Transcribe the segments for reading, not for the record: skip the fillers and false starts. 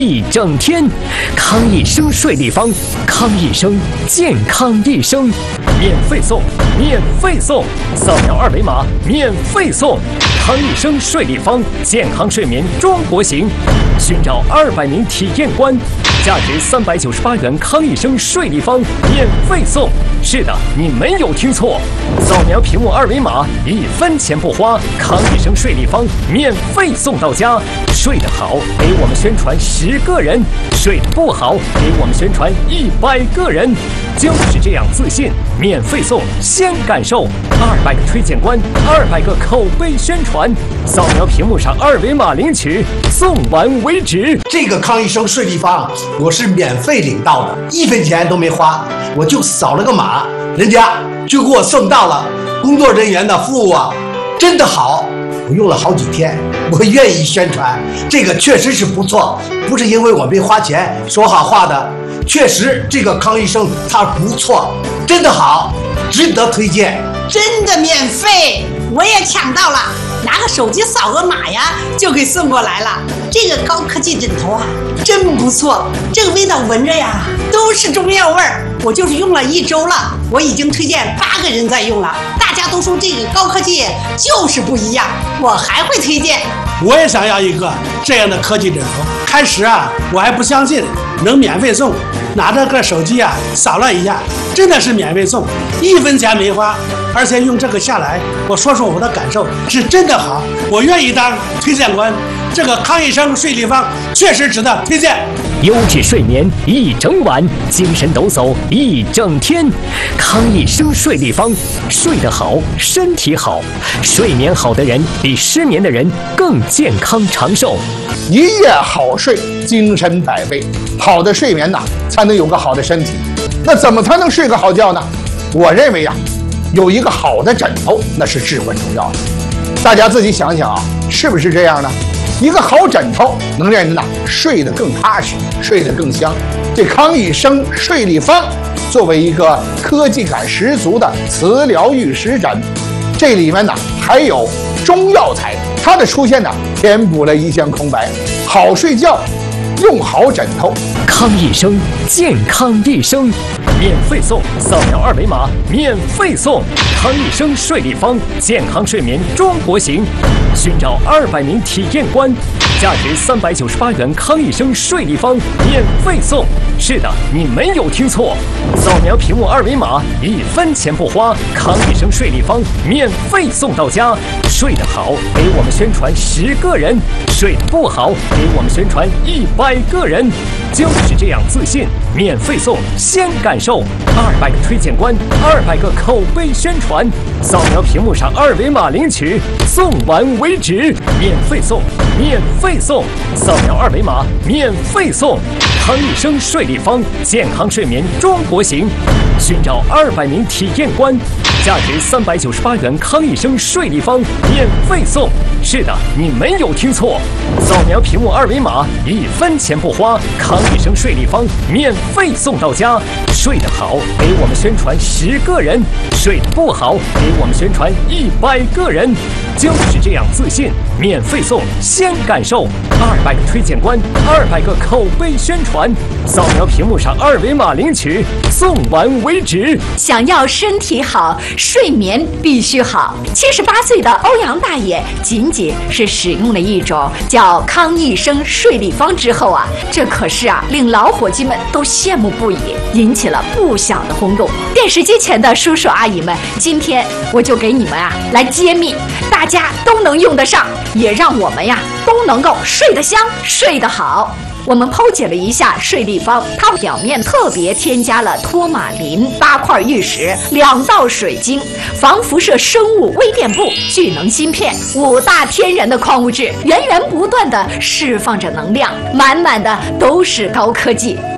一整天，康益生睡立方，康益生健康一生，免费送，免费送，扫描二维码免费送。康益生睡立方，健康睡眠中国行，寻找200名体验官，价值398元康益生睡立方免费送。是的，你没有听错，扫描屏幕二维码，1分钱不花，康益生睡立方免费送到家。睡得好，给我们宣传10个人；睡得不好，给我们宣传100个人。就是这样自信，免费送，先感受，200个推荐官，200个口碑宣传。扫描屏幕上二维码领取，送完为止。 这个康益生睡立方我是免费领到的，1分钱都没花，我就扫了个码，人家就给我送到了。工作人员的服务啊，真的好，我用了好几天，我愿意宣传，这个确实是不错，不是因为我没花钱说好话的，确实这个康益生它不错，真的好，值得推荐。 真的免费，我也抢到了，拿个手机扫个码呀，就给送过来了。这个高科技枕头啊，真不错，这个味道闻着呀，都是中药味儿。我就是用了1周了，我已经推荐8个人在用了，大家都说这个高科技就是不一样，我还会推荐。 我也想要一个这样的科技枕头。开始啊，我还不相信能免费送，拿着个手机啊，扫了一下，真的是免费送，1分钱没花，而且用这个下来，我说说我的感受，是真的好，我愿意当推荐官。这个康益生睡立方确实值得推荐。 优质睡眠一整晚，精神抖擞一整天。康益生睡立方，睡得好，身体好，睡眠好的人比失眠的人更健康长寿。 一夜好睡，精神百倍。好的睡眠才能有个好的身体。那怎么才能睡个好觉呢？我认为有一个好的枕头那是至关重要的。大家自己想想是不是这样呢？一个好枕头能让人睡得更踏实，睡得更香。这康益生睡立方作为一个科技感十足的磁疗玉石枕，这里面还有中药材，它的出现填补了一项空白。好睡觉，用好枕头。 康益生健康一生，免费送，扫描二维码免费送。康益生睡立方，健康睡眠中国行，寻找200名体验官，价值398元康益生睡立方免费送。是的，你没有听错，扫描屏幕二维码，1分钱不花，康益生睡立方免费送到家。睡得好，给我们宣传10个人；睡得不好，给我们宣传100个人。就是这样自信，免费送，先感受，200个推荐官，200个口碑宣传。扫描屏幕上二维码领取，送完为止。免费送，免费送，扫描二维码免费送。康益生睡立方，健康睡眠中国行，寻找200名体验官，价值398元康益生睡立方免费送。是的，你没有听错，扫描屏幕二维码，1分钱不花，康益生睡立方免费送到家。睡得好，给我们宣传10个人；睡得不好，给我们宣传100个人。就是这样自信，免费送，先感受，200个推荐官，200个口碑宣传。扫描屏幕上二维码领取，送完为止。 想要身体好，睡眠必须好。78岁的欧阳大爷仅是使用了一种叫康益生睡立方之后这可是令老伙计们都羡慕不已，引起了不小的轰动。电视机前的叔叔阿姨们，今天我就给你们来揭秘，大家都能用得上，也让我们都能够睡得香，睡得好。我们剖解了一下睡立方，它表面特别添加了托马林、8块玉石、2道水晶、防辐射生物微电布、聚能芯片5大天然的矿物质，源源不断的释放着能量，满满的都是高科技。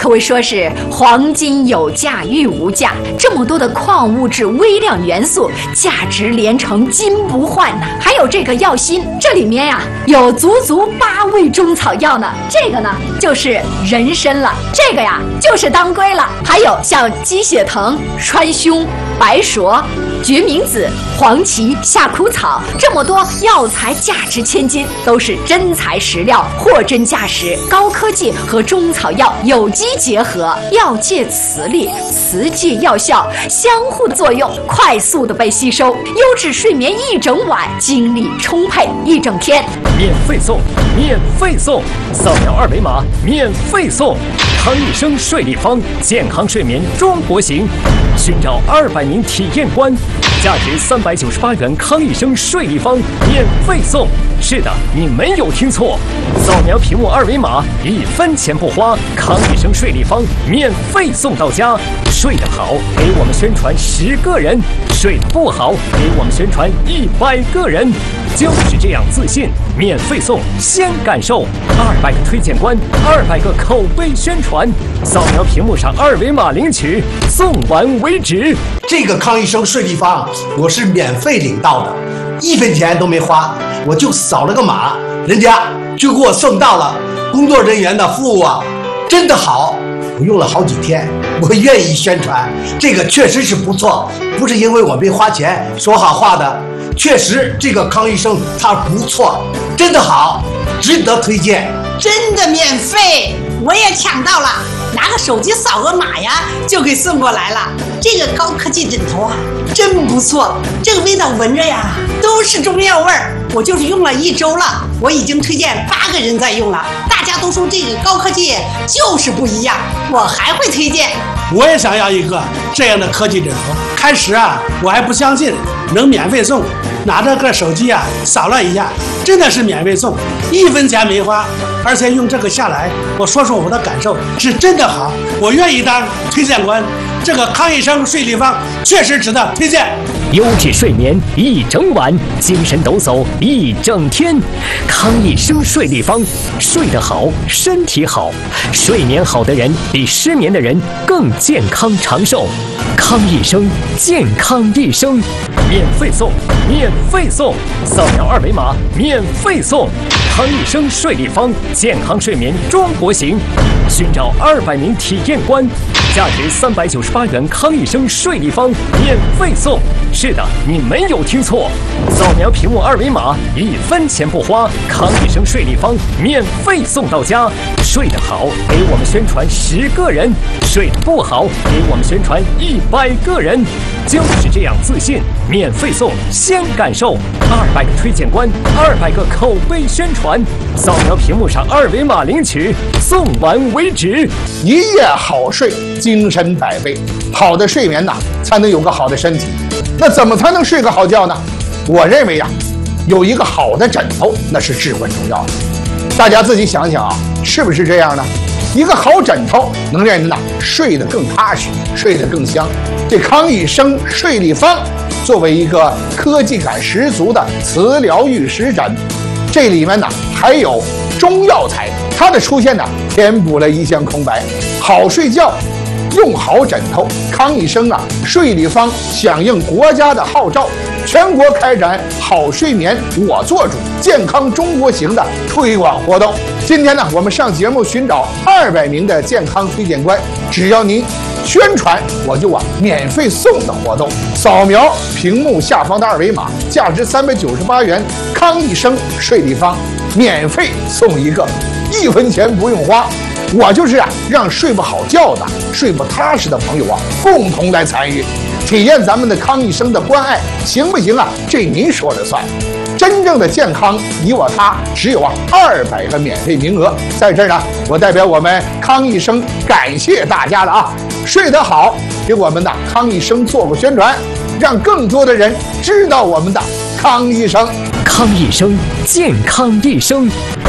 可谓说是黄金有价玉无价，这么多的矿物质、微量元素，价值连城，金不换呐。还有这个药心，这里面呀有足足8味中草药呢。这个呢就是人参了，这个呀就是当归了，还有像鸡血藤、川芎、白术、决明子、黄芪、夏枯草，这么多药材价值千金，都是真材实料，货真价实，高科技和中草药有机结合，药借磁力，磁借药效，相互的作用，快速的被吸收，优质睡眠一整晚，精力充沛一整天。 免费送，免费送，扫描2维码免费送。康益生睡立方，健康睡眠中国行，寻找200名体验官，价值398元康益生睡立方免费送。是的，你没有听错，扫描屏幕2维码，1分钱不花，康益生睡立方免费送到家。睡得好，给我们宣传10个人；睡得不好，给我们宣传100个人。就是这样自信，免费送，先感受200个推荐官，200个口碑宣传。扫描屏幕上2维码领取，送完为止。 这个康益生睡立方我是免费领到的，1分钱都没花，我就扫了个码，人家就给我送到了。工作人员的服务啊，真的好，我用了好几天，我愿意宣传，这个确实是不错，不是因为我没花钱说好话的，确实这个康益生它不错，真的好，值得推荐。 真的免费，我也抢到了，拿个手机扫个码呀，就给送过来了。这个高科技枕头啊，真不错，这个味道闻着呀，都是中药味儿。我就是用了1周了，我已经推荐8个人在用了，大家都说这个高科技就是不一样，我还会推荐。 我也想要一个这样的科技枕头。开始啊，我还不相信能免费送，拿着个手机啊扫了一下，真的是免费送，1分钱没花，而且用这个下来，我说说我的感受，是真的好，我愿意当推荐官。这个康益生睡立方确实值得推荐。 优质睡眠一整晚，精神抖擞一整天。康益生睡立方，睡得好，身体好。睡眠好的人比失眠的人更健康长寿。康益生，健康一生，免费送，免费送，扫描2维码免费送。康益生睡立方，健康睡眠中国行，寻找200名体验官，价值398元康益生睡立方免费送。是的，你没有听错，扫描屏幕2维码，1分钱不花，康益生睡立方免费送到家。睡得好，给我们宣传10个人；睡得不好，给我们宣传100个人。就是这样自信，免费送，先感受200个推荐官，200个口碑宣传。扫描屏幕上2维码领取，送完为止。 一夜好睡，精神百倍。好的睡眠呐，才能有个好的身体。那怎么才能睡个好觉呢？我认为呀，有一个好的枕头，那是至关重要的。大家自己想想啊，是不是这样呢？一个好枕头能让人呐睡得更踏实，睡得更香。这康益生睡立方作为一个科技感十足的磁疗玉石枕，这里面呢还有中药材，它的出现呢填补了一项空白。好睡觉用好枕头，康益生睡立方响应国家的号召，全国开展好睡眠我做主健康中国行的推广活动。今天呢，我们上节目寻找200名的健康推荐官，只要您宣传，我就免费送的活动。扫描屏幕下方的2维码，价值398元康益生睡立方，免费送一个，1分钱不用花。我就是让睡不好觉的、睡不踏实的朋友共同来参与，体验咱们的康益生的关爱，行不行这您说了算。真正的健康，你我他，只有200个免费名额。在这儿呢，我代表我们康益生感谢大家了睡得好，给我们的康益生做过宣传，让更多的人知道我们的康益生。 康益生，健康一生。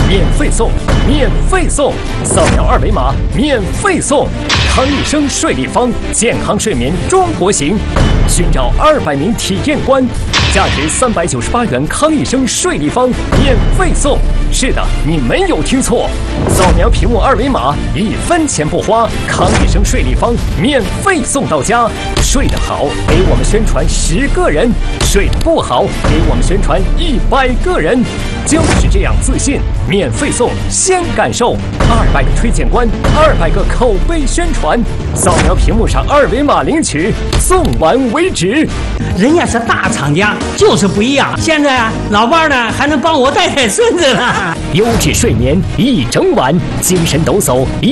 免费送，免费送！扫描二维码，免费送！康益生睡立方，健康睡眠中国行，寻找200名体验官，价值398元康益生睡立方免费送。是的，你没有听错，扫描屏幕二维码，1分钱不花，康益生睡立方免费送到家。睡得好，给我们宣传10个人；睡得不好，给我们宣传100个人。就是这样自信，免费送，先感受，200个推荐官，200个口碑宣传。扫描屏幕上二维码领取，送完为止。 人家是大厂家，就是不一样。现在老伴呢还能帮我带孙子呢。 优质睡眠一整晚，精神抖擞